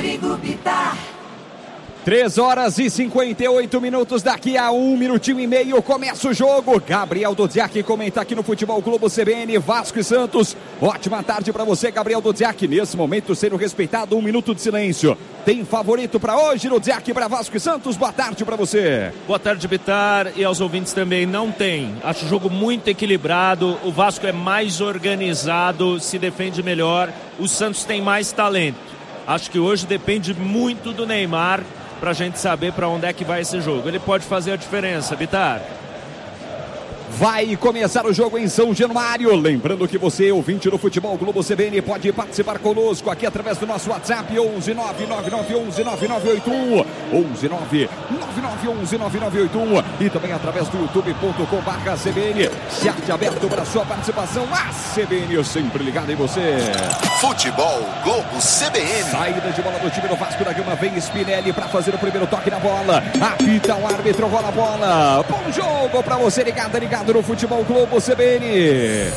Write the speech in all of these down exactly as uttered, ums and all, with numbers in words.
Rodrigo Bitar. três horas e cinquenta e oito minutos, daqui a um minutinho e meio começa o jogo. Gabriel Dodziak comenta aqui no Futebol Globo C B N, Vasco e Santos. Ótima tarde para você, Gabriel Dodziak. Nesse momento sendo respeitado um minuto de silêncio. Tem favorito para hoje, Dodziak, para Vasco e Santos? Boa tarde para você. Boa tarde, Bitar, e aos ouvintes também. Não tem. Acho o jogo muito equilibrado. O Vasco é mais organizado, se defende melhor. O Santos tem mais talento. Acho que hoje depende muito do Neymar pra gente saber para onde é que vai esse jogo. Ele pode fazer a diferença, Bitar. Vai começar o jogo em São Januário. Lembrando que você, ouvinte do Futebol Globo C B N, pode participar conosco aqui através do nosso WhatsApp onze nove nove nove onze nove nove oito um, onze nove nove nove onze nove nove oito um e também através do youtube ponto com barra C B N. Chat aberto para sua participação. A C B N sempre ligado em você. Futebol Globo C B N. Saída de bola do time do Vasco da Gama. Vem Spinelli para fazer o primeiro toque na bola. Apita o árbitro, rola a bola. Bom jogo para você ligado, ligado no Futebol Globo C B N.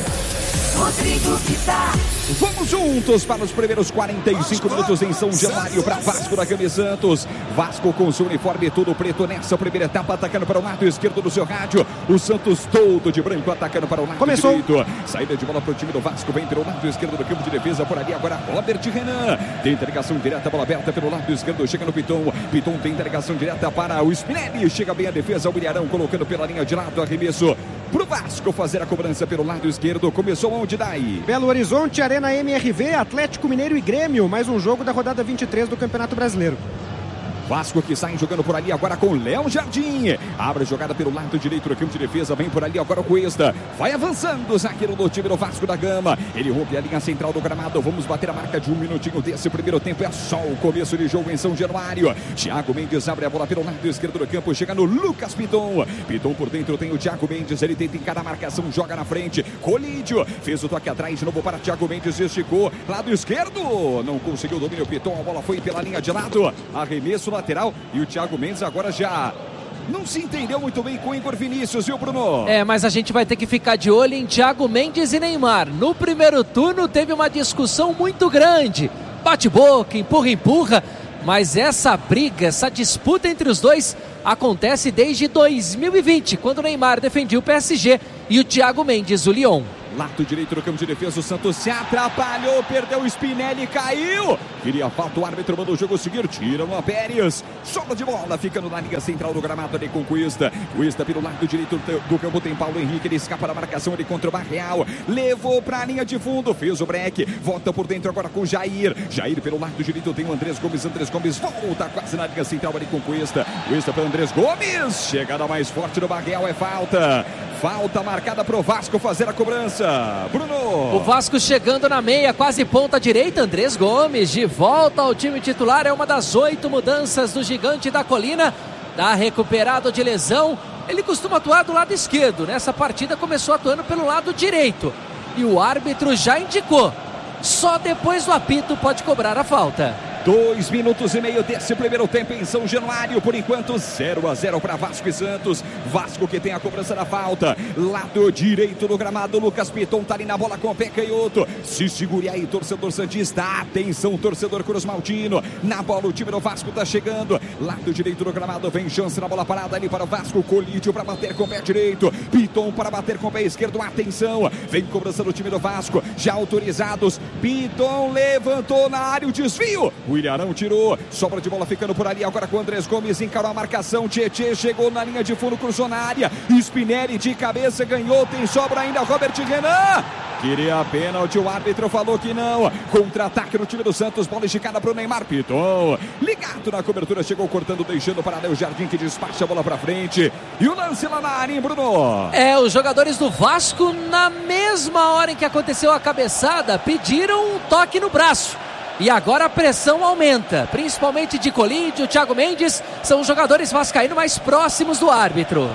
Rodrigo Bitar. Vamos juntos para os primeiros quarenta e cinco minutos em São Januário para Vasco da Gama e Santos. Vasco com seu uniforme todo preto nessa primeira etapa, atacando para o lado esquerdo do seu rádio. O Santos todo de branco atacando para o lado Começou. direito. Saída de bola para o time do Vasco, vem pelo lado esquerdo do campo de defesa. Por ali agora Robert Renan. Tem interligação direta, bola aberta pelo lado esquerdo, chega no Piton. Piton tem interligação direta para o Spinelli. Chega bem a defesa, o Ilharão colocando pela linha de lado, arremesso pro Vasco fazer a cobrança pelo lado esquerdo. Começou onde daí? Belo Horizonte, Arena M R V, Atlético Mineiro e Grêmio. Mais um jogo da rodada vinte e três do Campeonato Brasileiro. Vasco que sai jogando por ali agora com Léo Jardim. Abre a jogada pelo lado direito do campo de defesa. Vem por ali agora o Cuesta. Vai avançando o zagueiro do time do Vasco da Gama. Ele rompe a linha central do gramado. Vamos bater a marca de um minutinho desse primeiro tempo. É só o começo de jogo em São Januário. Thiago Mendes abre a bola pelo lado esquerdo do campo. Chega no Lucas Piton. Piton por dentro tem o Thiago Mendes. Ele tenta encarar a marcação. Joga na frente. Colídio. Fez o toque atrás. De novo para Thiago Mendes. Esticou. Lado esquerdo. Não conseguiu o domínio. Piton. A bola foi pela linha de lado. Arremesso lateral. E o Thiago Mendes agora já não se entendeu muito bem com o Igor Vinícius, viu, Bruno? É, mas a gente vai ter que ficar de olho em Thiago Mendes e Neymar. No primeiro turno teve uma discussão muito grande. Bate-boca, empurra, empurra. Mas essa briga, essa disputa entre os dois acontece desde dois mil e vinte, quando o Neymar defendia o P S G e o Thiago Mendes o Lyon. Lado direito do campo de defesa, o Santos se atrapalhou, perdeu o Spinelli, caiu. Queria falta, o árbitro mandou o jogo seguir, tira Luan Pérez. Sobra de bola, ficando na linha central do gramado ali com Cuesta. Cuesta pelo lado direito do campo tem Paulo Henrique, ele escapa da marcação, ele contra o Barreal. Levou para a linha de fundo, fez o break, volta por dentro agora com Jair. Jair pelo lado direito tem o Andrés Gomes, Andrés Gomes volta quase na linha central ali com Cuesta. Cuesta para Andrés Gomes, chegada mais forte do Barreal, é falta. Falta marcada para o Vasco fazer a cobrança. Bruno. O Vasco chegando na meia, quase ponta direita. Andrés Gomes de volta ao time titular. É uma das oito mudanças do Gigante da Colina. Está recuperado de lesão. Ele costuma atuar do lado esquerdo. Nessa partida começou atuando pelo lado direito. E o árbitro já indicou. Só depois do apito pode cobrar a falta. Dois minutos e meio desse primeiro tempo em São Januário. Por enquanto, zero a zero para Vasco e Santos. Vasco que tem a cobrança da falta. Lado direito do gramado, Lucas Piton tá ali na bola com o pé canhoto. Se segure aí, torcedor santista. Atenção, torcedor Cruz Maltino. Na bola, o time do Vasco tá chegando. Lado direito do gramado, vem chance na bola parada ali para o Vasco. Colídio para bater com o pé direito. Piton para bater com o pé esquerdo. Atenção, vem cobrança do time do Vasco. Já autorizados. Piton levantou na área o desvio. O Ilharão tirou, sobra de bola ficando por ali agora com o Andrés Gomes, encarou a marcação, Tietê chegou na linha de fundo, cruzou na área, Spinelli de cabeça ganhou, tem sobra ainda Robert Renan, queria a pênalti, o árbitro falou que não, contra-ataque no time do Santos, bola esticada para o Neymar, Piton, ligado na cobertura, chegou cortando, deixando para Léo Jardim que despacha a bola para frente, e o lance lá na área, hein, Bruno? É, os jogadores do Vasco, na mesma hora em que aconteceu a cabeçada, pediram um toque no braço. E agora a pressão aumenta, principalmente de Colídio, Thiago Mendes, são os jogadores vascaínos mais próximos do árbitro.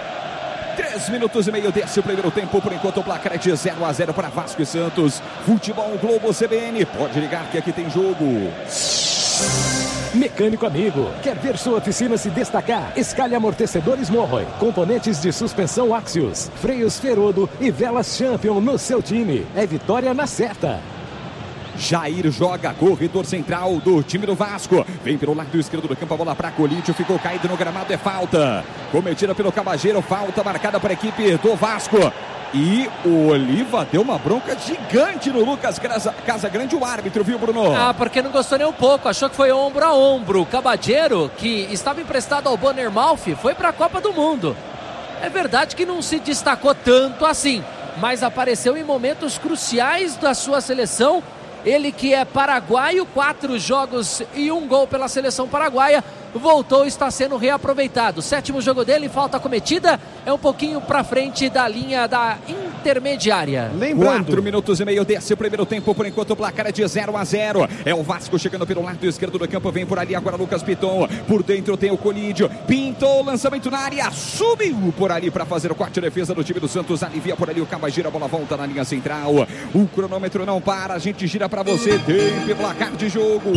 Três minutos e meio desse primeiro tempo, por enquanto o placar é de zero a zero para Vasco e Santos. Futebol Globo C B N, pode ligar que aqui tem jogo. Mecânico amigo, quer ver sua oficina se destacar? Escalhe amortecedores Morroy, componentes de suspensão Axios, freios Ferodo e velas Champion no seu time. É vitória na certa. Jair joga, corredor central do time do Vasco. Vem pelo lado esquerdo do campo, a bola para Colídio, ficou caído no gramado, é falta. Cometida pelo Cabageiro, falta marcada para a equipe do Vasco. E o Oliva deu uma bronca gigante no Lucas Casagrande, o árbitro, viu, Bruno? Ah, porque não gostou nem um pouco, achou que foi ombro a ombro. O Cabageiro, que estava emprestado ao Bournemouth, foi para a Copa do Mundo. É verdade que não se destacou tanto assim, mas apareceu em momentos cruciais da sua seleção. Ele que é paraguaio, quatro jogos e um gol pela seleção paraguaia, voltou e está sendo reaproveitado. Sétimo jogo dele, falta cometida, é um pouquinho para frente da linha da intermediária. Lembrando, quatro minutos e meio desse primeiro tempo, por enquanto o placar é de zero a zero. É o Vasco chegando pelo lado esquerdo do campo, vem por ali agora Lucas Piton, por dentro tem o Colídio, pintou, lançamento na área, subiu por ali para fazer o corte, defesa do time do Santos, alivia por ali o Cabageiro, a bola volta na linha central, o cronômetro não para, a gente gira para você, tempo e placar de jogo.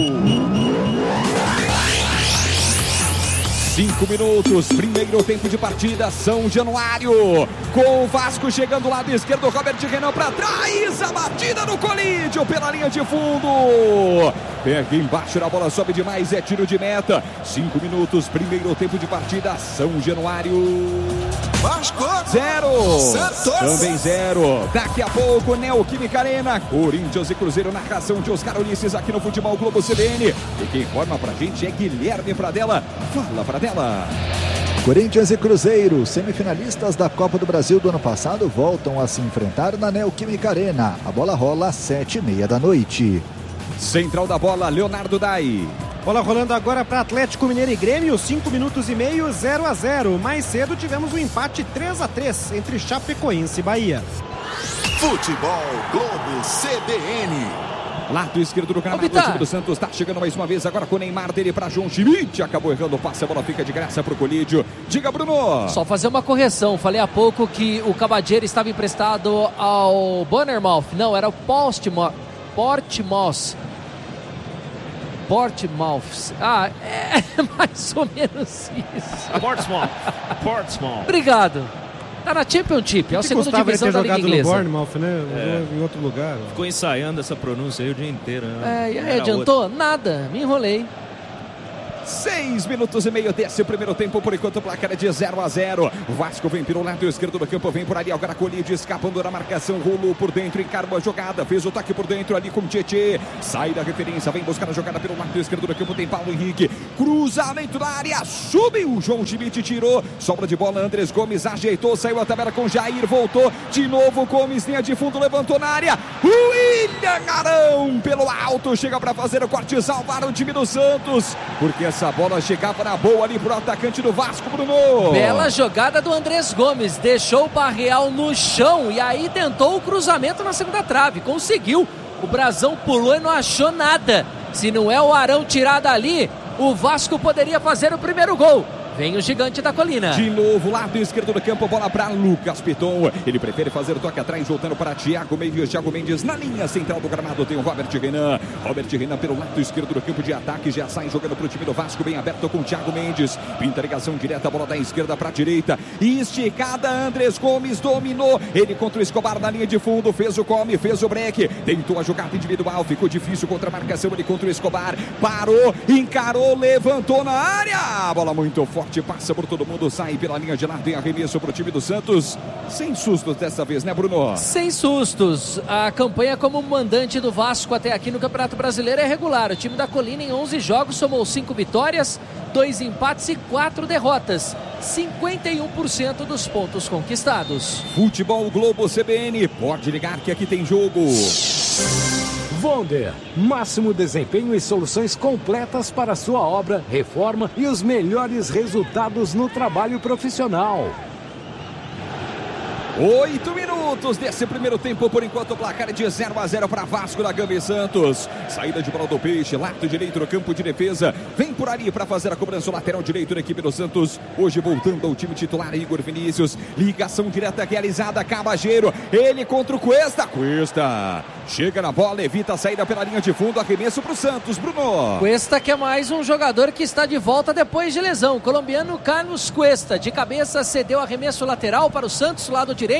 Cinco minutos, primeiro tempo de partida, São Januário, com o Vasco chegando do lado esquerdo, Robert Renan para trás, a batida no Colídio pela linha de fundo, pega embaixo da bola, sobe demais, é tiro de meta. Cinco minutos, primeiro tempo de partida, São Januário Vasco zero, Santos também zero. Daqui a pouco, Neoquímica Arena, Corinthians e Cruzeiro, narração de Oscar Ulisses aqui no Futebol Globo C B N. E quem informa pra gente é Guilherme Pradella. Fala, Pradella. Corinthians e Cruzeiro, semifinalistas da Copa do Brasil do ano passado, voltam a se enfrentar na Neoquímica Arena. A bola rola às sete e meia da noite. Central da bola, Leonardo Dai. Bola rolando agora para Atlético Mineiro e Grêmio, cinco minutos e meio, zero a zero. Mais cedo tivemos um empate três a três entre Chapecoense e Bahia. Futebol Globo C B N. Lado esquerdo do gramado, o time do Santos está chegando mais uma vez agora com o Neymar, dele para João Schmidt, acabou errando o passe, a bola fica de graça para o Colídio. Diga, Bruno. Só fazer uma correção, falei há pouco que o Cabageiro estava emprestado ao Bournemouth, não, era o Portsmouth, Portsmouth, Portsmouth, ah, é mais ou menos isso. Portsmouth, Portsmouth. Obrigado. Tá na Championship, é a segunda divisão da Liga Inglesa. No Bournemouth, né? É. Em outro lugar. Ficou ensaiando essa pronúncia aí o dia inteiro. Né? É, e aí adiantou? Outra. Nada, me enrolei. Seis minutos e meio desse primeiro tempo, por enquanto o placar é de zero a zero. O Vasco vem pelo lado esquerdo do campo, vem por ali agora Colídio, escapando da marcação, rolou por dentro, encarou a jogada, fez o toque por dentro ali com o Tietê, sai da referência, vem buscar a jogada pelo lado esquerdo do campo, tem Paulo Henrique, cruzamento na área, subiu, João Schmidt tirou, sobra de bola, Andrés Gomes ajeitou, saiu a tabela com Jair, voltou, de novo Gomes, linha de fundo, levantou na área, William Arão pelo alto, chega para fazer o corte, salvar o time do Santos, porque essa bola chegava na boa ali pro atacante do Vasco, Bruno. Bela jogada do Andrés Gomes, deixou o Barreal no chão e aí tentou o cruzamento na segunda trave, conseguiu. O Brazão pulou e não achou nada. Se não é o Arão tirado ali, o Vasco poderia fazer o primeiro gol. Vem o gigante da colina. De novo, lado esquerdo do campo, bola para Lucas Piton. Ele prefere fazer o toque atrás, voltando para Thiago Mendes. Thiago Mendes na linha central do gramado. Tem o Robert Renan. Robert Renan pelo lado esquerdo do campo de ataque. Já sai jogando para o time do Vasco, bem aberto com o Thiago Mendes. Pinta ligação direta, a bola da esquerda para a direita. Esticada, Andrés Gomes dominou. Ele contra o Escobar na linha de fundo. Fez o come, fez o break. Tentou a jogada individual. Ficou difícil contra a marcação. Ele contra o Escobar. Parou, encarou, levantou na área. A bola muito forte. Passa por todo mundo, sai pela linha de lado, tem arremesso para o time do Santos. Sem sustos dessa vez, né, Bruno? Sem sustos. A campanha como mandante do Vasco até aqui no Campeonato Brasileiro é regular. O time da Colina em onze jogos somou cinco vitórias, dois empates e quatro derrotas. cinquenta e um por cento dos pontos conquistados. Futebol Globo C B N, pode ligar que aqui tem jogo. Wonder, máximo desempenho e soluções completas para sua obra, reforma e os melhores resultados no trabalho profissional. Oito minutos desse primeiro tempo, por enquanto o placar é de zero a zero para Vasco da Gama e Santos. Saída de bola do Peixe, lado direito do campo de defesa. Vem por ali para fazer a cobrança lateral direito da equipe do Santos. Hoje voltando ao time titular, Igor Vinícius. Ligação direta realizada, Cabageiro. Ele contra o Cuesta. Cuesta chega na bola, evita a saída pela linha de fundo. Arremesso para o Santos, Bruno. Cuesta que é mais um jogador que está de volta depois de lesão. O colombiano Carlos Cuesta, de cabeça, cedeu arremesso lateral para o Santos, lado direito.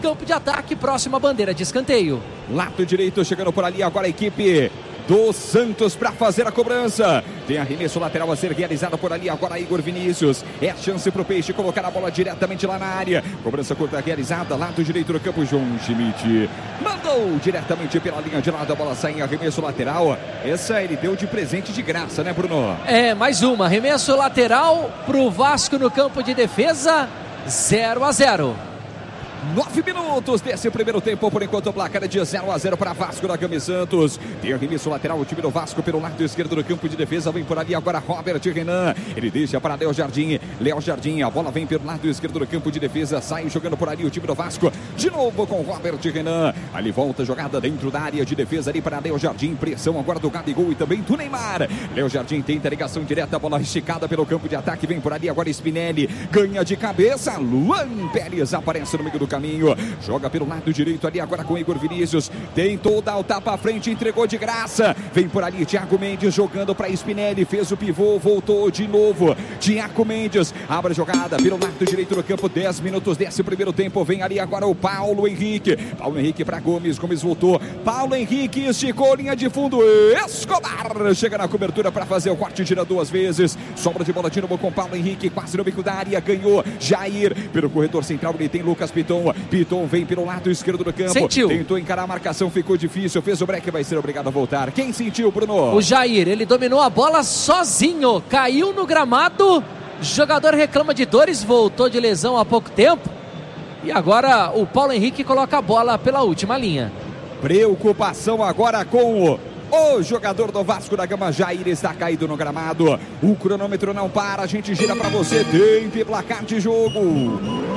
campo de ataque, próxima bandeira de escanteio. Lado direito chegando por ali agora a equipe do Santos para fazer a cobrança. Tem arremesso lateral a ser realizado por ali agora Igor Vinícius. É a chance para o Peixe colocar a bola diretamente lá na área. Cobrança curta realizada, lado direito do campo, João Schmidt mandou diretamente pela linha de lado, a bola sai em arremesso lateral. Essa ele deu de presente de graça, né, Bruno? É, mais uma, arremesso lateral pro Vasco no campo de defesa, zero a zero. Nove minutos desse primeiro tempo, por enquanto o placar é de zero a zero para Vasco da Gama e Santos. Tem arremesso lateral, o time do Vasco pelo lado esquerdo do campo de defesa, vem por ali agora Robert Renan, ele deixa para Léo Jardim, Léo Jardim, a bola vem pelo lado esquerdo do campo de defesa, sai jogando por ali o time do Vasco, de novo com Robert Renan, ali volta a jogada dentro da área de defesa ali para Léo Jardim, pressão agora do Gabigol e também do Neymar. Léo Jardim tenta ligação direta, a bola esticada pelo campo de ataque, vem por ali agora Spinelli, ganha de cabeça, Luan Pérez aparece no meio do caminho, joga pelo lado direito ali agora com Igor Vinícius, tentou dar o tapa à frente, entregou de graça, vem por ali Thiago Mendes jogando para Spinelli, fez o pivô, voltou de novo, Thiago Mendes abre a jogada pelo lado direito do campo, dez minutos desse primeiro tempo, vem ali agora o Paulo Henrique, Paulo Henrique para Gomes, Gomes voltou, Paulo Henrique esticou linha de fundo, Escobar chega na cobertura para fazer o corte, tira duas vezes, sobra de bola de novo com Paulo Henrique, quase no bico da área, ganhou Jair, pelo corredor central ele tem Lucas Piton, Piton vem pelo lado esquerdo do campo. Sentiu. Tentou encarar a marcação, ficou difícil. Fez o break, vai ser obrigado a voltar. Quem sentiu, Bruno? O Jair, ele dominou a bola sozinho. Caiu no gramado. Jogador reclama de dores, voltou de lesão há pouco tempo. E agora o Paulo Henrique coloca a bola pela última linha. Preocupação agora com o... O jogador do Vasco da Gama, Jair, está caído no gramado. O cronômetro não para, a gente gira para você. Tempo e placar de jogo.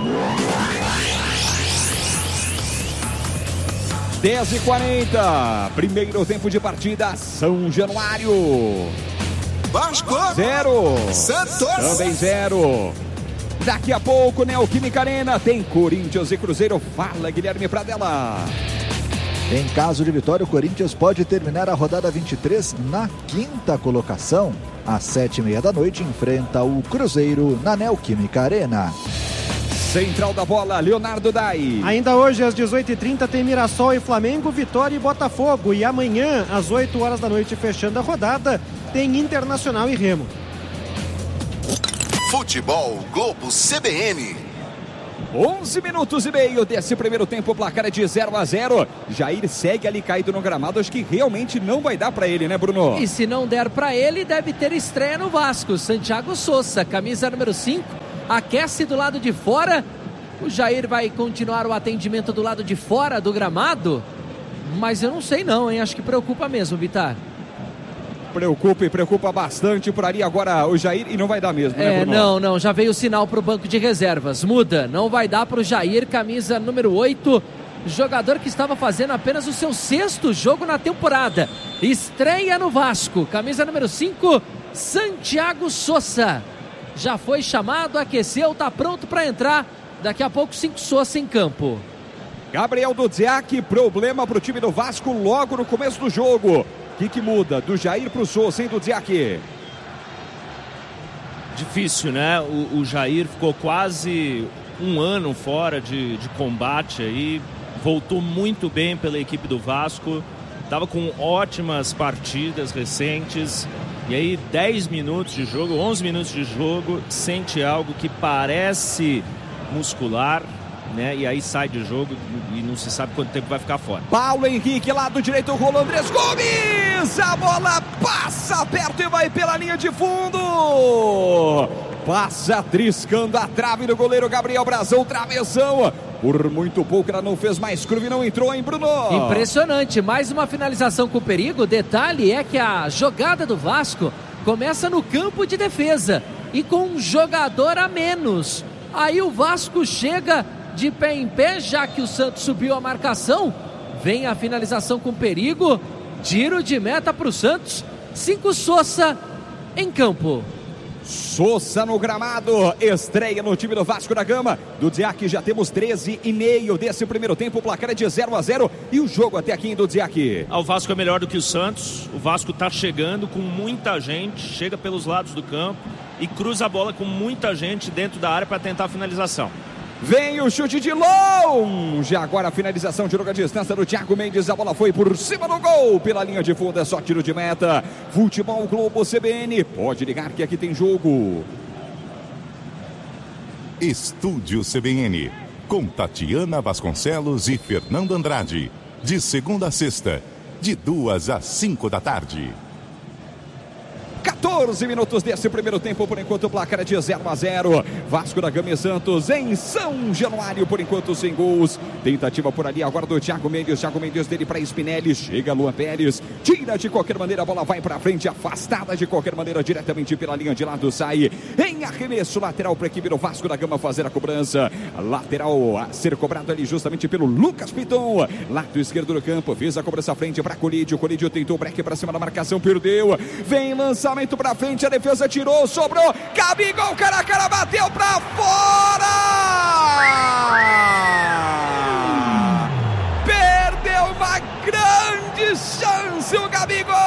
dez e quarenta, primeiro tempo de partida, São Januário. Vasco Zero. Santos Também zero. Daqui a pouco, Neoquímica Arena, tem Corinthians e Cruzeiro. Fala, Guilherme Pradella. Em caso de vitória, o Corinthians pode terminar a rodada vinte e três na quinta colocação. Às sete e meia da noite, enfrenta o Cruzeiro na Neoquímica Arena. Central da bola, Leonardo Dai. Ainda hoje, às dezoito e trinta, tem Mirassol e Flamengo, Vitória e Botafogo. E amanhã, às oito horas da noite, fechando a rodada, tem Internacional e Remo. Futebol Globo C B N. onze minutos e meio desse primeiro tempo, o placar é de zero a zero. Jair segue ali caído no gramado, acho que realmente não vai dar pra ele, né, Bruno? E se não der pra ele, deve ter estreia no Vasco. Santiago Sousa, camisa número cinco, aquece do lado de fora. O Jair vai continuar o atendimento do lado de fora do gramado, mas eu não sei não, hein? Acho que preocupa mesmo, Vitar. Preocupa e preocupa bastante por ali agora o Jair, e não vai dar mesmo, né, É, Bruno? não, não, já veio o sinal pro banco de reservas, muda, não vai dar pro Jair, camisa número oito, jogador que estava fazendo apenas o seu sexto jogo na temporada, estreia no Vasco, camisa número cinco, Santiago Sousa, já foi chamado, aqueceu, tá pronto para entrar, daqui a pouco cinco Sousa em campo. Gabriel Dudziak, problema pro time do Vasco logo no começo do jogo. O que, que muda do Jair pro Sousa, hein, Dudziak? Difícil, né? O, o Jair ficou quase um ano fora de, de combate aí, voltou muito bem pela equipe do Vasco, estava com ótimas partidas recentes, e aí dez minutos de jogo, onze minutos de jogo, sente algo que parece muscular, né? E aí sai de jogo e não se sabe quanto tempo vai ficar fora. Paulo Henrique, lado direito, rolou Andrés Gomes, a bola passa perto e vai pela linha de fundo, passa triscando a trave do goleiro Gabriel Brazão, travessão, por muito pouco ela não fez mais curva e não entrou, hein, Bruno? Impressionante, mais uma finalização com perigo. O detalhe é que a jogada do Vasco começa no campo de defesa e com um jogador a menos. Aí o Vasco chega de pé em pé, já que o Santos subiu a marcação, vem a finalização com perigo, tiro de meta para o Santos, cinco Sousa em campo. Sousa no gramado, estreia no time do Vasco da Gama. Dudziak, já temos treze e meio desse primeiro tempo, o placar é de zero a zero e o jogo até aqui em Dudziak. O Vasco é melhor do que o Santos, o Vasco está chegando com muita gente, chega pelos lados do campo e cruza a bola com muita gente dentro da área para tentar a finalização. Vem o chute de longe. Agora a finalização de longa distância do Thiago Mendes. A bola foi por cima do gol. Pela linha de fundo é só tiro de meta. Futebol Globo C B N. Pode ligar que aqui tem jogo. Estúdio C B N. Com Tatiana Vasconcelos e Fernando Andrade. De segunda a sexta. De duas às cinco da tarde. quatorze minutos desse primeiro tempo, por enquanto o placar é de zero a zero. Vasco da Gama e Santos em São Januário, por enquanto sem gols. Tentativa por ali agora do Thiago Mendes. Thiago Mendes dele para Spinelli. Chega Luan Pérez. Tira de qualquer maneira, a bola vai para frente. Afastada de qualquer maneira, diretamente pela linha de lado. Sai em arremesso lateral para a equipe do Vasco da Gama fazer a cobrança. Lateral a ser cobrado ali justamente pelo Lucas Piton. Lado esquerdo do campo. Fez a cobrança à frente para Colídio. Colídio tentou break para cima da marcação. Perdeu. Vem lançamento pra frente, a defesa tirou, sobrou, Gabigol, cara a cara, bateu pra fora! Perdeu uma grande chance o Gabigol!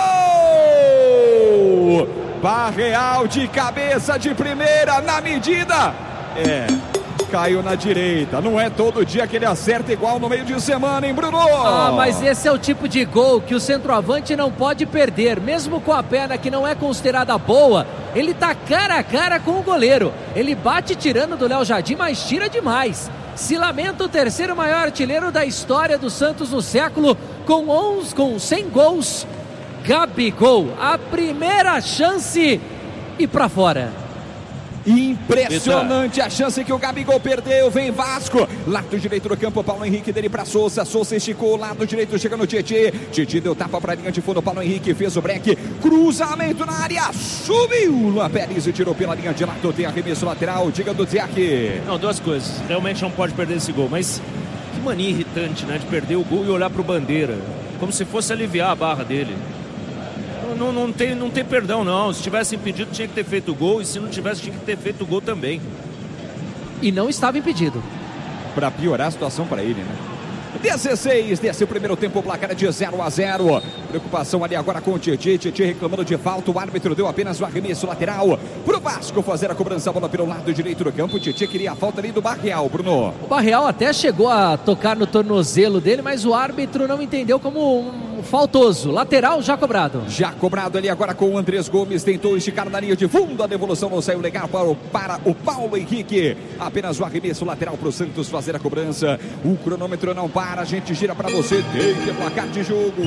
Barreal de cabeça de primeira na medida. É... Caiu na direita, não é todo dia que ele acerta igual no meio de semana, hein, Bruno? Ah, mas esse é o tipo de gol que o centroavante não pode perder, mesmo com a perna que não é considerada boa, ele tá cara a cara com o goleiro, ele bate tirando do Léo Jardim, mas tira demais. Se lamenta o terceiro maior artilheiro da história do Santos no século, com onze, com cem gols, Gabigol, a primeira chance e pra fora. Impressionante a chance que o Gabigol perdeu. Vem Vasco, lado direito do campo, Paulo Henrique dele para Souza. Souza esticou, lado direito chega no Tietê. Tietê deu tapa para a linha de fundo, Paulo Henrique fez o break, cruzamento na área, subiu Luan Pérez e tirou pela linha de lado. Tem arremesso lateral, diga do Ziak. Não, duas coisas, realmente não pode perder esse gol, mas que mania irritante, né, de perder o gol e olhar pro Bandeira, como se fosse aliviar a barra dele. Não, não, tem, não tem perdão, não. Se tivesse impedido, tinha que ter feito o gol. E se não tivesse, tinha que ter feito o gol também. E não estava impedido. Para piorar a situação para ele, né? dezesseis desse primeiro tempo, placar de zero a zero. Preocupação ali agora com o Tietê. Tietê reclamando de falta. O árbitro deu apenas o arremesso lateral pro Vasco fazer a cobrança. A bola pelo lado direito do campo. O Tietê queria a falta ali do Barreal, Bruno. O Barreal até chegou a tocar no tornozelo dele, mas o árbitro não entendeu como um faltoso. Lateral já cobrado. Já cobrado ali agora com o Andrés Gomes. Tentou esticar na linha de fundo. A devolução não saiu legal para o, para o Paulo Henrique. Apenas o arremesso lateral pro Santos fazer a cobrança. O cronômetro não para. A gente gira para você. Tem que placar de jogo.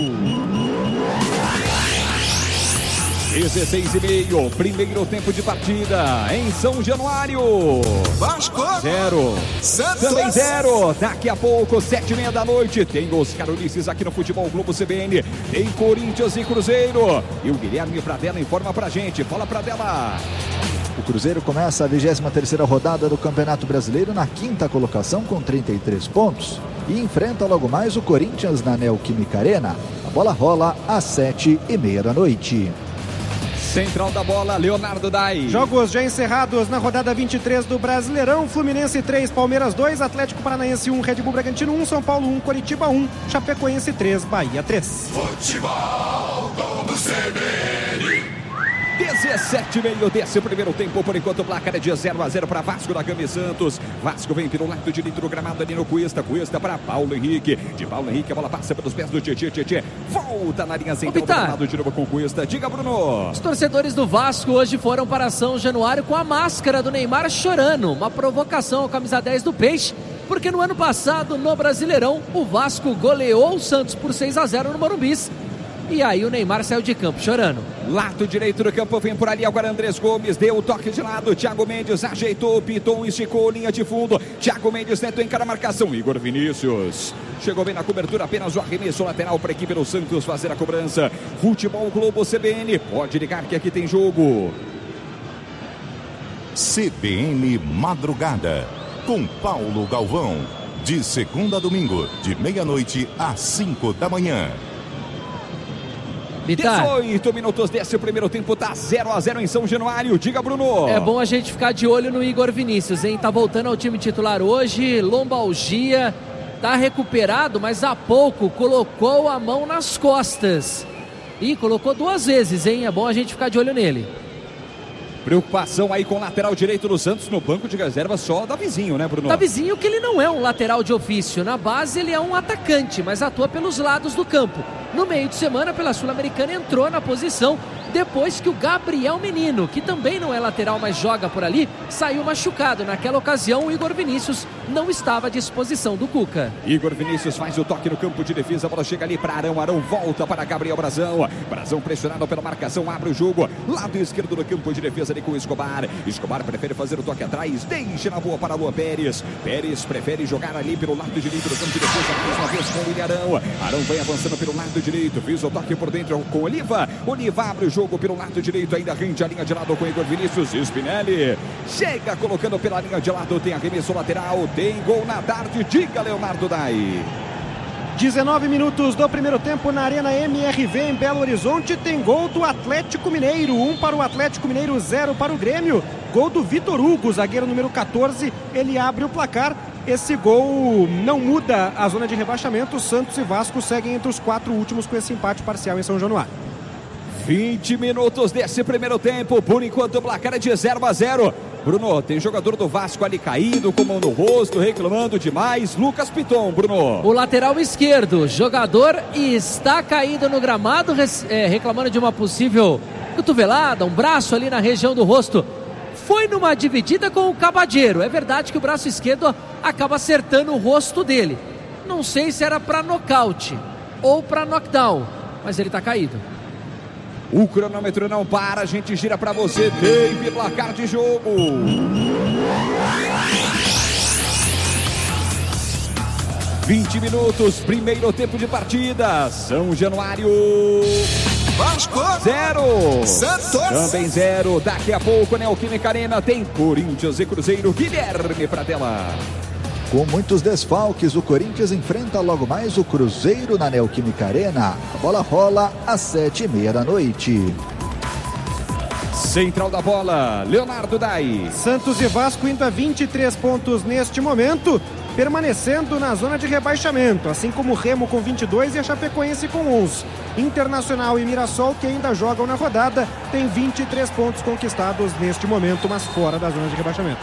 dezesseis e meio, primeiro tempo de partida em São Januário. Vasco zero, Santos também zero. Daqui a pouco, sete e meia da noite, tem os Carolices aqui no Futebol Globo C B N. Tem Corinthians e Cruzeiro. E o Guilherme Pradella informa pra gente. Fala, Pradella. O Cruzeiro começa a vigésima terceira rodada do Campeonato Brasileiro na quinta colocação com trinta e três pontos e enfrenta logo mais o Corinthians na Neoquímica Arena. A bola rola às sete e meia da noite. Central da bola, Leonardo Dai. Jogos já encerrados na rodada vinte e três do Brasileirão. Fluminense três, Palmeiras dois, Atlético Paranaense um, Red Bull Bragantino um, São Paulo um, Coritiba um, Chapecoense três, Bahia três. Futebol Globo C B N. dezessete e meio desse primeiro tempo, por enquanto o placar é de zero a zero para Vasco da Gama e Santos. Vasco vem pelo lado direito do gramado ali no Cuesta. Cuesta para Paulo Henrique. De Paulo Henrique a bola passa pelos pés do Tietê. Tietê volta na linha central do gramado de novo com Cuesta. Diga, Bruno. Os torcedores do Vasco hoje foram para São Januário com a máscara do Neymar chorando. Uma provocação ao camisa dez do Peixe, porque no ano passado, no Brasileirão, o Vasco goleou o Santos por seis a zero no Morumbi. E aí o Neymar saiu de campo chorando. Lado direito do campo, vem por ali agora Andrés Gomes, deu o toque de lado, Thiago Mendes ajeitou, Piton esticou, linha de fundo, Thiago Mendes tentou encarar a marcação, Igor Vinícius chegou bem na cobertura, apenas o arremesso lateral para a equipe do Santos fazer a cobrança. Futebol Globo C B N, pode ligar que aqui tem jogo. C B N Madrugada, com Paulo Galvão, de segunda a domingo, de meia-noite às cinco da manhã. Bitar. dezoito minutos desse primeiro tempo, tá zero a zero em São Januário. Diga, Bruno. É bom a gente ficar de olho no Igor Vinícius, hein? Tá voltando ao time titular hoje, lombalgia, tá recuperado, mas há pouco colocou a mão nas costas. E colocou duas vezes, hein? É bom a gente ficar de olho nele. Preocupação aí com o lateral direito do Santos no banco de reserva, só Davizinho, né, Bruno? Davizinho, que ele não é um lateral de ofício. Na base ele é um atacante, mas atua pelos lados do campo. No meio de semana, pela Sul-Americana, entrou na posição depois que o Gabriel Menino, que também não é lateral, mas joga por ali, saiu machucado. Naquela ocasião, o Igor Vinícius não estava à disposição do Cuca. Igor Vinícius faz o toque no campo de defesa, a bola chega ali para Arão, Arão volta para Gabriel Brazão. Brazão pressionado pela marcação, abre o jogo, lado esquerdo do campo de defesa ali com o Escobar. Escobar prefere fazer o toque atrás, deixa na boa para Luan Pérez. Pérez prefere jogar ali pelo lado direito do campo de defesa, mais uma vez com o William Arão. Arão vai avançando pelo lado direito, fez o toque por dentro com Oliva. Oliva abre o jogo pelo lado direito, ainda rende a linha de lado com Igor Vinícius. Spinelli chega colocando pela linha de lado, tem arremesso lateral, tem gol na tarde, diga Leonardo Dai. dezenove minutos do primeiro tempo na Arena M R V em Belo Horizonte, tem gol do Atlético Mineiro, um para o Atlético Mineiro, zero para o Grêmio. Gol do Vitor Hugo, zagueiro número catorze, ele abre o placar. Esse gol não muda a zona de rebaixamento. Santos e Vasco seguem entre os quatro últimos com esse empate parcial em São Januário. vinte minutos desse primeiro tempo, por enquanto o placar é de zero a zero. Bruno, tem jogador do Vasco ali caído, com mão no rosto, reclamando demais. Lucas Piton, Bruno. O lateral esquerdo, jogador está caído no gramado, é, reclamando de uma possível cotovelada, um braço ali na região do rosto. Foi numa dividida com o Cabadeiro. É verdade que o braço esquerdo acaba acertando o rosto dele. Não sei se era para nocaute ou para knockdown, mas ele está caído. O cronômetro não para, a gente gira para você, tempo e placar de jogo. vinte minutos, primeiro tempo de partida. São Januário. Vasco. Zero. Santos. Também zero. Daqui a pouco, Neoquímica Arena tem Corinthians e Cruzeiro. Guilherme Pradella. Com muitos desfalques, o Corinthians enfrenta logo mais o Cruzeiro na Neoquímica Arena. A bola rola às sete e meia da noite. Central da bola, Leonardo Dai. Santos e Vasco indo a vinte e três pontos neste momento, permanecendo na zona de rebaixamento, assim como o Remo com vinte e dois e a Chapecoense com onze. Internacional e Mirassol, que ainda jogam na rodada, tem vinte e três pontos conquistados neste momento, mas fora da zona de rebaixamento.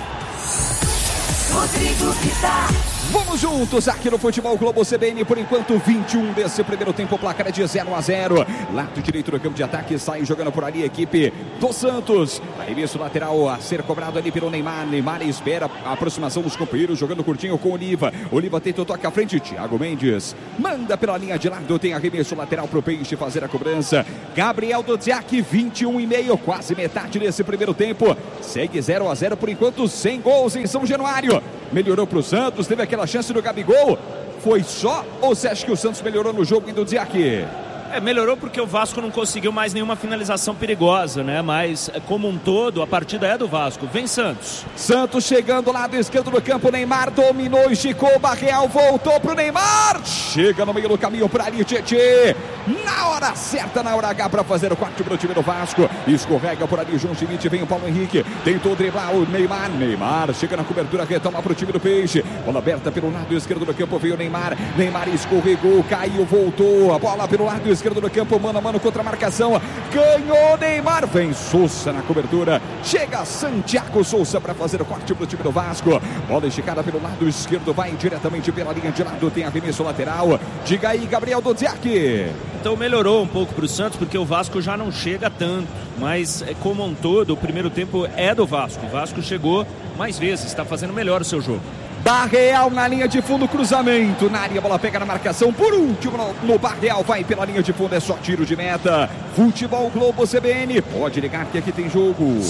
Rodrigo Vitar. Vamos juntos aqui no Futebol Globo C B N, por enquanto vinte e um desse primeiro tempo, o placar é de zero a zero. Lado direito do campo de ataque, sai jogando por ali a equipe do Santos. Arremesso lateral a ser cobrado ali pelo Neymar. Neymar espera a aproximação dos companheiros, jogando curtinho com Oliva. Oliva tenta o toque à frente, Thiago Mendes manda pela linha de lado, tem arremesso lateral pro Peixe fazer a cobrança. Gabriel Dodziak, vinte e um e meio, quase metade desse primeiro tempo. Segue zero a zero por enquanto, sem gols em São Januário. Melhorou pro Santos, teve aquela chance do Gabigol. Foi só ou você acha que o Santos melhorou no jogo do Dodziak? É, melhorou porque o Vasco não conseguiu mais nenhuma finalização perigosa, né? Mas, como um todo, a partida é do Vasco. Vem Santos. Santos chegando, lado esquerdo do campo, Neymar dominou, esticou, Barreal voltou pro Neymar. Chega no meio do caminho para ali, Tietê. Na hora certa, na hora H para fazer o quarto pro time do Vasco. Escorrega por ali, João Schmidt, vem o Paulo Henrique. Tentou driblar o Neymar. Neymar chega na cobertura, retoma pro time do Peixe. Bola aberta pelo lado esquerdo do campo, veio o Neymar. Neymar escorregou, caiu, voltou. A bola pelo lado esquerdo esquerdo do campo, mano a mano contra a marcação, ganhou Neymar, vem Sousa na cobertura, chega Santiago Sousa para fazer o corte pro time do Vasco, bola esticada pelo lado esquerdo, vai diretamente pela linha de lado, tem arremesso lateral, diga aí Gabriel Dodziak. Então melhorou um pouco pro Santos, porque o Vasco já não chega tanto, mas como um todo, o primeiro tempo é do Vasco, o Vasco chegou mais vezes, está fazendo melhor o seu jogo. Barreal na linha de fundo, cruzamento na área, bola pega na marcação, por último no, no Barreal, vai pela linha de fundo, é só tiro de meta. Futebol Globo C B N, pode ligar que aqui tem jogo.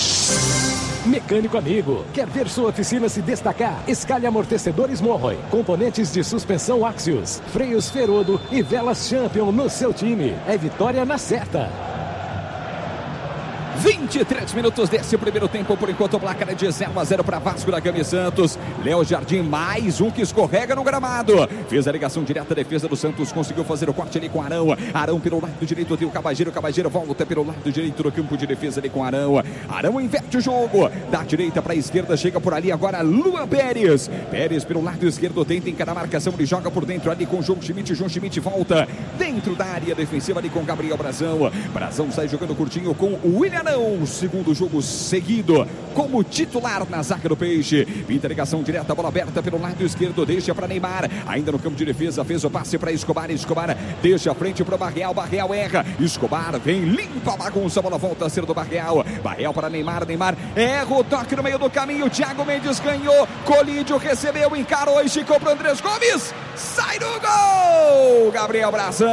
Mecânico amigo, quer ver sua oficina se destacar? Escalhe amortecedores Morroy, componentes de suspensão Axios, freios Ferodo e velas Champion no seu time. É vitória na certa. vinte e três minutos desse primeiro tempo, por enquanto o placar é de zero a zero para Vasco da Gama e Santos. Léo Jardim, mais um que escorrega no gramado. Fez a ligação direta, a defesa do Santos conseguiu fazer o corte ali com Arão. Arão pelo lado direito, tem o Cabageiro. Cabageiro volta pelo lado direito do campo de defesa ali com Arão. Arão inverte o jogo, da direita para a esquerda, chega por ali agora Luan Pérez. Pérez pelo lado esquerdo, tenta encarar a marcação, ele joga por dentro ali com João Schmidt. João Schmidt volta dentro da área defensiva ali com Gabriel Brazão. Brazão sai jogando curtinho com o William Mineirão. Segundo jogo seguido como titular na zaga do Peixe. Pinta ligação direta, bola aberta pelo lado esquerdo, deixa para Neymar. Ainda no campo de defesa, fez o passe para Escobar. Escobar deixa a frente para o Barreal. Barreal erra. Escobar vem, limpa a bagunça. A bola volta a ser do Barreal. Barreal para Neymar. Neymar erra o toque no meio do caminho. Thiago Mendes ganhou. Colídio recebeu, encarou, esticou para Andrés Gomes. Sai do gol! Gabriel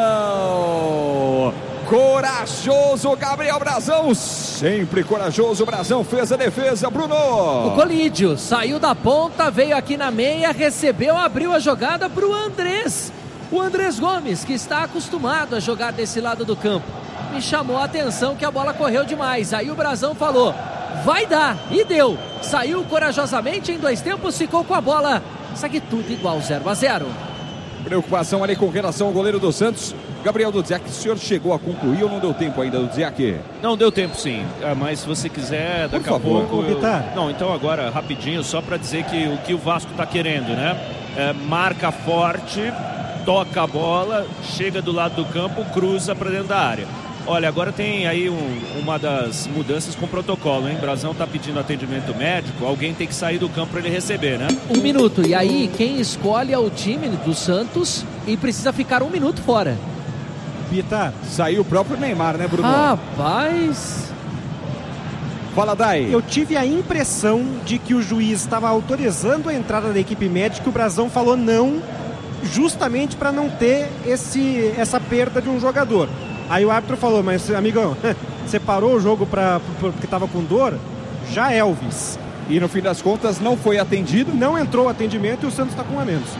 Brazão. Corajoso Gabriel Brazão, sempre corajoso. Brazão fez a defesa, Bruno. O Colídio saiu da ponta, veio aqui na meia, recebeu, abriu a jogada para o Andrés. O Andrés Gomes, que está acostumado a jogar desse lado do campo. Me chamou a atenção que a bola correu demais. Aí o Brazão falou, vai dar, e deu. Saiu corajosamente em dois tempos, ficou com a bola. Segue tudo igual, zero a zero. Preocupação ali com relação ao goleiro do Santos. Gabriel Dudziak, o senhor chegou a concluir ou não deu tempo ainda, Dudziak? Não, deu tempo sim, mas se você quiser, daqui Por favor, a pouco... Eu... Não, então agora, rapidinho, só para dizer que o que o Vasco está querendo, né? É, marca forte, toca a bola, chega do lado do campo, cruza para dentro da área. Olha, agora tem aí um, uma das mudanças com o protocolo, hein? Brazão está pedindo atendimento médico, alguém tem que sair do campo para ele receber, né? Um minuto, e aí quem escolhe é o time do Santos e precisa ficar um minuto fora. Pita, saiu o próprio Neymar, né, Bruno? Rapaz... Fala, Dai. Eu tive a impressão de que o juiz estava autorizando a entrada da equipe médica e o Brazão falou não, justamente para não ter esse, essa perda de um jogador. Aí o árbitro falou, mas amigão, você parou o jogo pra, porque estava com dor? Já Elvis. E no fim das contas não foi atendido? Não entrou o atendimento e o Santos está com um a menos.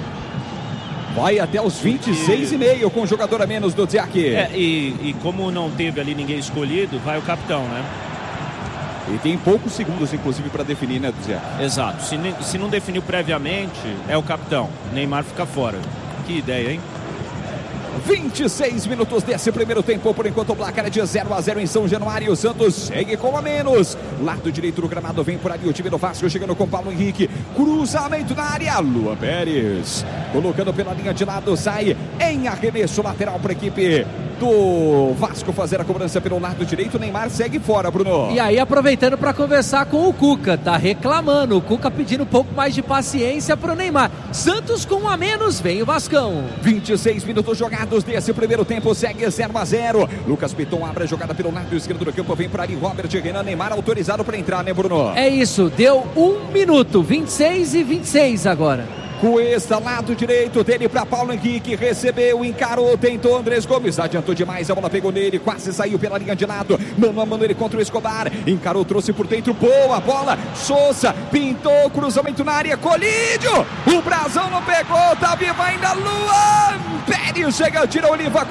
Vai até os vinte e seis e meio com o jogador a menos do Dudziak. É, e, e como não teve ali ninguém escolhido, vai o capitão, né? E tem poucos segundos, inclusive, para definir, né, Dudziak? Exato. Se, se não definiu previamente, é o capitão. Neymar fica fora. Que ideia, hein? vinte e seis minutos desse primeiro tempo, por enquanto o placar é de zero a zero em São Januário. O Santos segue com a menos. Lado direito do gramado vem por ali o time do Vasco, chegando com Paulo Henrique. Cruzamento na área, Luan Pérez colocando pela linha de lado, sai em arremesso lateral para a equipe do Vasco fazer a cobrança pelo lado direito. Neymar segue fora, Bruno. E aí aproveitando para conversar com o Cuca, tá reclamando, o Cuca pedindo um pouco mais de paciência pro Neymar. Santos com um a menos, vem o Vascão. vinte e seis minutos jogados desse primeiro tempo, segue zero a zero. Lucas Piton abre a jogada pelo lado esquerdo do campo, vem por ali Robert Renan. Neymar autorizado para entrar, né, Bruno? É isso, deu um minuto, vinte e seis e vinte e seis agora. Cuesta, lado direito dele para Paulo Henrique, recebeu, encarou, tentou Andrés Gomes, adiantou demais, a bola pegou nele, quase saiu pela linha de lado, mano a mano ele contra o Escobar, encarou, trouxe por dentro, boa bola, Souza, pintou, cruzamento na área, Colídio, o Brazão não pegou, tá vivo ainda, Luan Pérez chega, tira Oliva,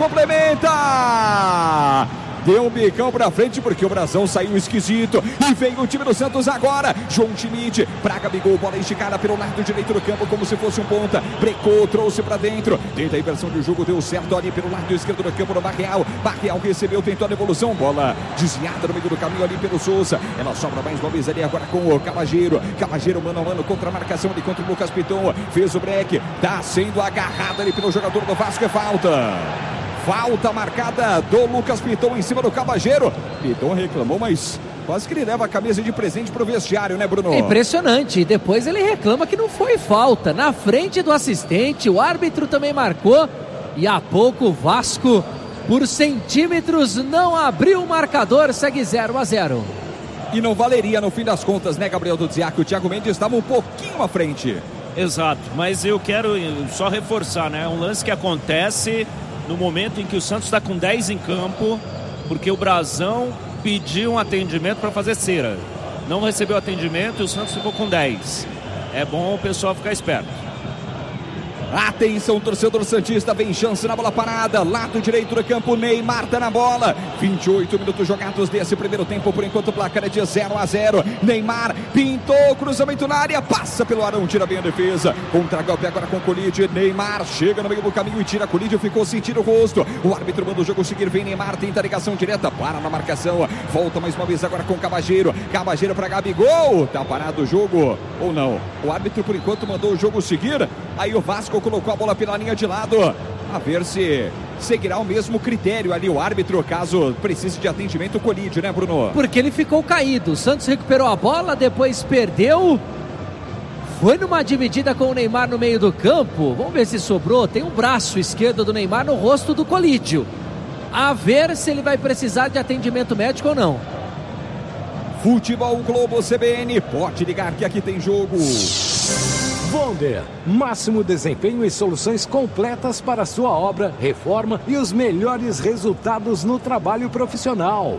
complementa! Deu um bicão pra frente porque o Brazão saiu esquisito. E vem o time do Santos agora. João Schmidt, pra Gabigol, bola esticada pelo lado direito do campo como se fosse um ponta. Brecou, trouxe pra dentro. Tenta a inversão de jogo, deu certo ali pelo lado esquerdo do campo do Barreal. Barreal recebeu, tentou a devolução. Bola desviada no meio do caminho ali pelo Souza. Ela sobra mais uma vez ali agora com o Cavageiro. Cavageiro mano a mano contra a marcação ali contra o Lucas Piton. Fez o break. Tá sendo agarrado ali pelo jogador do Vasco. É falta. Falta marcada do Lucas Piton em cima do Cavageiro. Piton reclamou, mas quase que ele leva a camisa de presente pro vestiário, né, Bruno? Impressionante. E depois ele reclama que não foi falta. Na frente do assistente, o árbitro também marcou. E há pouco o Vasco, por centímetros, não abriu o marcador. Segue zero a zero. E não valeria no fim das contas, né, Gabriel Dudziak? O Thiago Mendes estava um pouquinho à frente. Exato, mas eu quero só reforçar, né? Um lance que acontece no momento em que o Santos está com dez em campo, porque o Brazão pediu um atendimento para fazer cera. Não recebeu atendimento e o Santos ficou com dez. É bom o pessoal ficar esperto. Atenção, torcedor santista, vem chance na bola parada, lado direito do campo, Neymar tá na bola, vinte e oito minutos jogados desse primeiro tempo, por enquanto o placar é de zero a zero, Neymar pintou, cruzamento na área, passa pelo Arão, tira bem a defesa, contra-golpe agora com o Colídio, Neymar chega no meio do caminho e tira, Colídio ficou sentindo o rosto, o árbitro manda o jogo seguir, vem Neymar, tenta a ligação direta, para na marcação, volta mais uma vez agora com o Cavageiro, Cavageiro para Gabigol, tá parado o jogo, ou não, o árbitro por enquanto mandou o jogo seguir, aí o Vasco colocou a bola pela linha de lado, a ver se seguirá o mesmo critério ali, o árbitro, caso precise de atendimento, colide, né, Bruno? Porque ele ficou caído. O Santos recuperou a bola, depois perdeu. Foi numa dividida com o Neymar no meio do campo. Vamos ver se sobrou. Tem um braço esquerdo do Neymar no rosto do Colídio. A ver se ele vai precisar de atendimento médico ou não. Futebol Globo C B N, pode ligar que aqui tem jogo. Bonder, máximo desempenho e soluções completas para sua obra, reforma e os melhores resultados no trabalho profissional.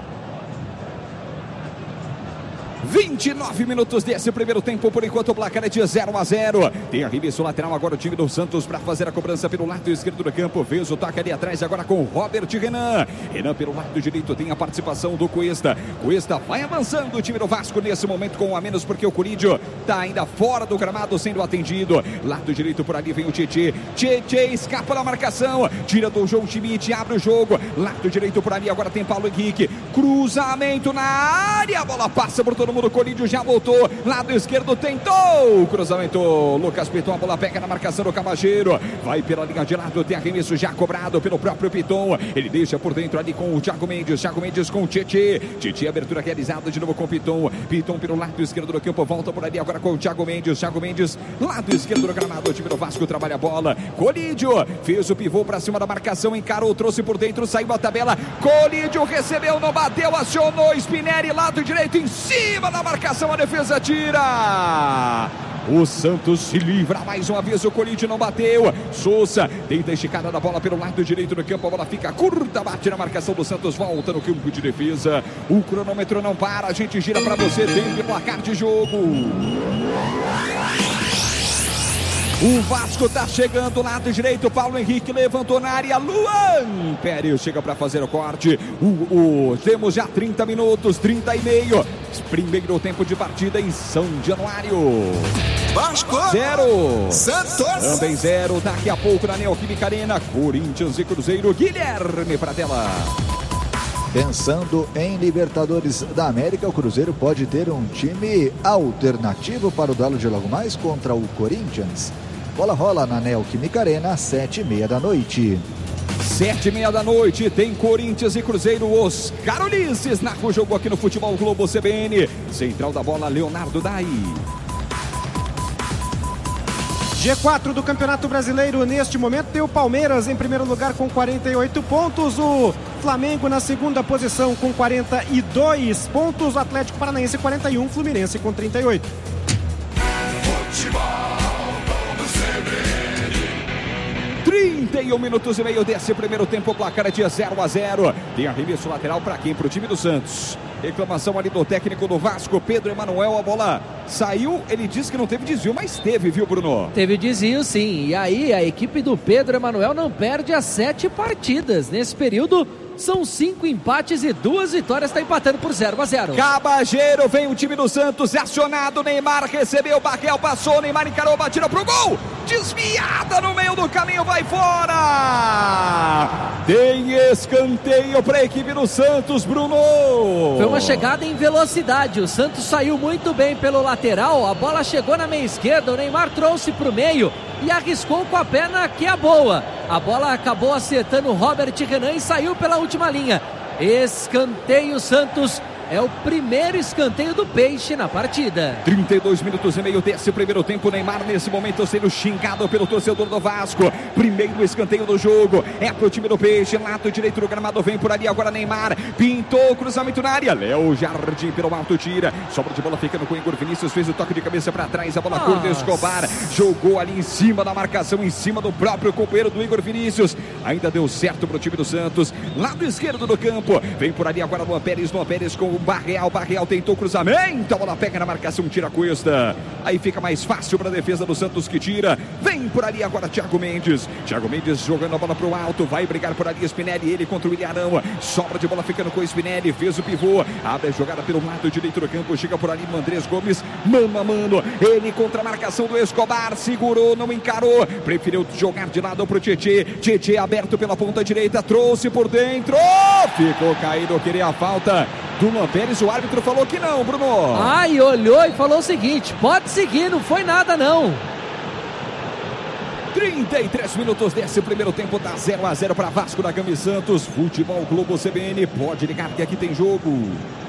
vinte e nove minutos desse primeiro tempo, por enquanto o placar é de zero a zero. Tem arremesso lateral agora o time do Santos para fazer a cobrança pelo lado esquerdo do campo. Fez o toque ali atrás agora com o Robert Renan. Renan pelo lado direito tem a participação do Cuesta. Cuesta vai avançando o time do Vasco nesse momento com um a menos porque o Colídio está ainda fora do gramado sendo atendido. Lado direito por ali vem o Tietê. Tietê escapa da marcação, tira do João Schmidt, abre o jogo. Lado direito por ali agora tem Paulo Henrique. Cruzamento na área, a bola passa por todo mundo. O Colídio já voltou, lado esquerdo tentou, cruzamento, Lucas Piton, a bola pega na marcação do Cabageiro, vai pela linha de lado, tem arremesso já cobrado pelo próprio Piton, ele deixa por dentro ali com o Thiago Mendes, Thiago Mendes com o Tietê, Tietê, abertura realizada de novo com o Piton, Piton pelo lado esquerdo do campo, volta por ali agora com o Thiago Mendes, Thiago Mendes, lado esquerdo do gramado, o time do Vasco trabalha a bola, Colídio, fez o pivô pra cima da marcação, encarou, trouxe por dentro, saiu a tabela, Colídio recebeu, não bateu, acionou, Spinelli, lado direito em cima na marcação, a defesa tira. O Santos se livra mais uma vez, o Colídio não bateu. Souza tenta a esticada da bola pelo lado direito do campo, a bola fica curta, bate na marcação do Santos, volta no campo de defesa. O cronômetro não para, a gente gira para você, tempo e placar de jogo. O Vasco tá chegando, lado direito, Paulo Henrique levantou na área, Luan Pérez chega para fazer o corte. O, o, temos já trinta minutos, trinta e meio. Primeiro tempo de partida em São Januário. Vasco zero. Santos também zero. Daqui a pouco na Neoquímica Arena, Corinthians e Cruzeiro. Guilherme Pratella. Pensando em Libertadores da América, o Cruzeiro pode ter um time alternativo para o duelo de logo mais contra o Corinthians. Bola rola na Neoquímica Arena às sete e meia da noite. Sete e meia da noite, tem Corinthians e Cruzeiro. Os Carolices narram o jogo aqui no Futebol Globo C B N. Central da bola, Leonardo Dai. G quatro do Campeonato Brasileiro, neste momento tem o Palmeiras em primeiro lugar com quarenta e oito pontos, o Flamengo na segunda posição com quarenta e dois pontos, o Atlético Paranaense quarenta e um, Fluminense com trinta e oito. trinta e um minutos e meio desse primeiro tempo, o placar é de zero a zero. Tem arremesso lateral para quem? Para o time do Santos. Reclamação ali do técnico do Vasco, Pedro Emanuel, a bola saiu, ele disse que não teve desvio, mas teve, viu, Bruno? Teve desvio, sim, e aí a equipe do Pedro Emanuel não perde as sete partidas. Nesse período, são cinco empates e duas vitórias, está empatando por zero a zero. Cabageiro, vem o time do Santos, é acionado, Neymar recebeu, Baquel passou, Neymar encarou, batida pro gol, desviada no meio do caminho, vai fora! Tem escanteio para a equipe do Santos, Bruno! Foi uma chegada em velocidade, o Santos saiu muito bem pelo lateral, a bola chegou na meia esquerda, o Neymar trouxe para o meio e arriscou com a perna que é boa. A bola acabou acertando o Robert Renan e saiu pela última linha. Escanteio Santos. É o primeiro escanteio do Peixe na partida. trinta e dois minutos e meio desse primeiro tempo. Neymar nesse momento sendo xingado pelo torcedor do Vasco. Primeiro escanteio do jogo. É pro time do Peixe. Lado direito do gramado. Vem por ali agora Neymar. Pintou cruzamento na área. Léo Jardim pelo alto tira. Sobra de bola ficando com o Igor Vinícius. Fez o toque de cabeça para trás. A bola curta. Escobar jogou ali em cima da marcação. Em cima do próprio companheiro do Igor Vinícius. Ainda deu certo pro time do Santos. Lado esquerdo do campo. Vem por ali agora Luan Pérez. Luan Pérez com o Barreal, Barreal tentou cruzamento, a bola pega na marcação, tira a Cuesta, aí fica mais fácil para a defesa do Santos que tira, vem por ali agora Thiago Mendes, Thiago Mendes jogando a bola para o alto, vai brigar por ali Spinelli, ele contra o Ilharão, sobra de bola ficando com o Spinelli, fez o pivô, abre a jogada pelo lado direito do campo, chega por ali o Andrés Gomes, mano a mano, ele contra a marcação do Escobar, segurou, não encarou, preferiu jogar de lado para o Tietê, Tietê aberto pela ponta direita, trouxe por dentro, ficou caído, queria a falta do Luan Pérez, o árbitro falou que não, Bruno. Ai, olhou e falou o seguinte, pode seguir, não foi nada não. trinta e três minutos desse primeiro tempo, tá zero a zero para Vasco da Gama e Santos. Futebol Globo C B N, pode ligar que aqui tem jogo.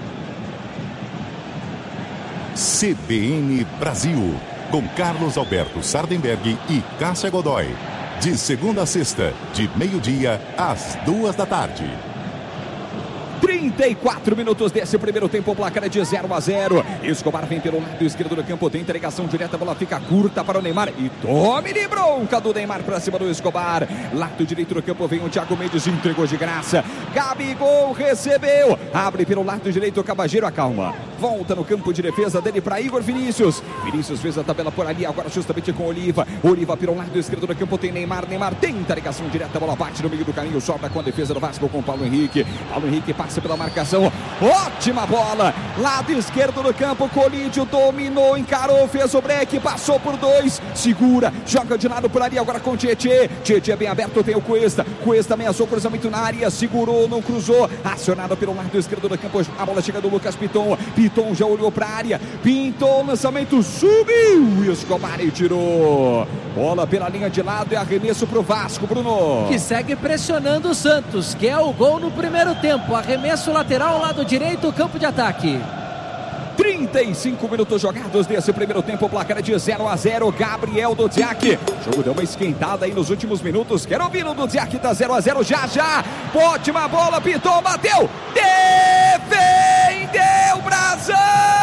C B N Brasil, com Carlos Alberto Sardenberg e Cássia Godoy. De segunda a sexta, de meio-dia às duas da tarde. trinta e quatro minutos desse primeiro tempo, o placar é de zero a zero. Escobar vem pelo lado esquerdo do campo, tem entregação direta, a bola fica curta para o Neymar e tome-lhe bronca do Neymar para cima do Escobar. Lado direito do campo vem o Thiago Mendes, entregou de graça. Gabigol recebeu, abre pelo lado direito, o Cabageiro acalma. Volta no campo de defesa dele para Igor Vinícius. Vinícius fez a tabela por ali, agora justamente com Oliva. Oliva pelo lado esquerdo do campo tem Neymar. Neymar tem entregação direta, a bola bate no meio do caminho, sobra com a defesa do Vasco com Paulo Henrique. Paulo Henrique passa pela marcação, ótima bola, lado esquerdo do campo, Colídio dominou, encarou, fez o break, passou por dois, segura, joga de lado por ali, agora com Tietê, Tietê bem aberto, tem o Cuesta, Cuesta ameaçou cruzamento na área, segurou, não cruzou, acionado pelo lado esquerdo do campo, a bola chega do Lucas Piton, Piton já olhou para a área, pintou, lançamento, subiu, Escobar e tirou, bola pela linha de lado e arremesso para o Vasco, Bruno. Que segue pressionando o Santos, que é o gol no primeiro tempo, arremesso lateral, lado direito, campo de ataque. trinta e cinco minutos jogados desse primeiro tempo, placar de zero a zero, Gabriel Dudziak. O jogo deu uma esquentada aí nos últimos minutos. Quero ouvir o Dudziak, tá zero a zero já já. Ótima bola, Piton, bateu, defendeu, Brasil!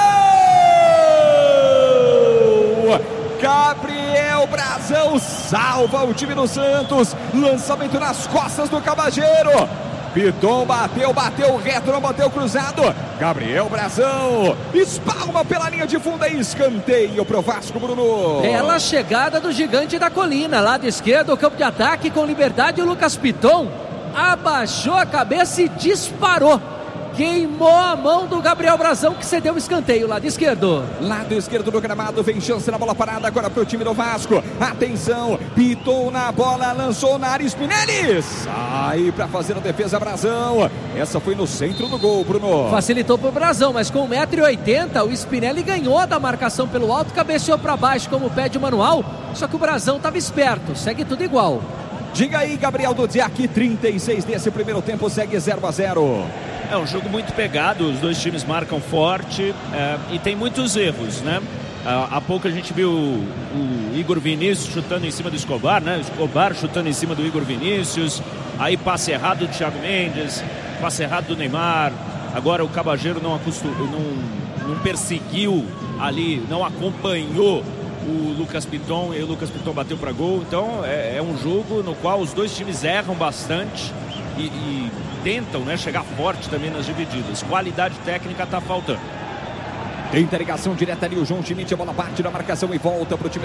Gabriel Brazão salva o time do Santos. Lançamento nas costas do Cabageiro. Piton bateu, bateu reto, não bateu cruzado. Gabriel Brazão espalma pela linha de fundo e escanteio pro Vasco, Bruno. Bela chegada do Gigante da Colina, lado esquerdo, campo de ataque com liberdade. O Lucas Piton abaixou a cabeça e disparou. Queimou a mão do Gabriel Brazão, que cedeu o escanteio, lado esquerdo. Lado esquerdo do gramado, vem chance na bola parada agora para o time do Vasco. Atenção, Piton na bola, lançou na área, Spinelli. Sai para fazer a defesa, Brazão. Essa foi no centro do gol, Bruno. Facilitou pro Brazão, mas com um metro e oitenta, o Spinelli ganhou da marcação pelo alto, cabeceou para baixo como pede o manual. Só que o Brazão estava esperto, segue tudo igual. Diga aí, Gabriel Dudziak, trinta e seis desse primeiro tempo, segue zero a zero. É um jogo muito pegado, os dois times marcam forte é, e tem muitos erros, né? Há pouco a gente viu o, o Igor Vinícius chutando em cima do Escobar, né? Escobar chutando em cima do Igor Vinícius, aí passe errado do Thiago Mendes, passe errado do Neymar, agora o Cabageiro não, acostum, não, não perseguiu ali, não acompanhou o Lucas Piton e o Lucas Piton bateu para gol, então é, é um jogo no qual os dois times erram bastante e, e tentam, né, chegar forte também nas divididas. Qualidade técnica está faltando. Tem interligação direta ali, o João Schmidt, a bola parte da marcação e volta para o time